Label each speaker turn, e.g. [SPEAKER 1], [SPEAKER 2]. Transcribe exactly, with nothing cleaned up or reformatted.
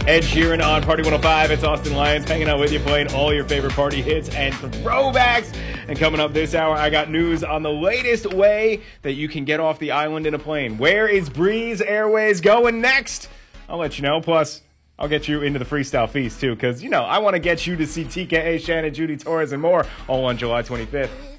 [SPEAKER 1] Ed Sheeran on Party one oh five. It's Austin Lyons hanging out with you, playing all your favorite party hits and throwbacks. And coming up this hour, I got news on the latest way that you can get off the island in a plane. Where is Breeze Airways going next? I'll let you know. Plus, I'll get you into the Freestyle Feast, too, because, you know, I want to get you to see T K A, Shannon, Judy Torres, and more, all on July twenty-fifth.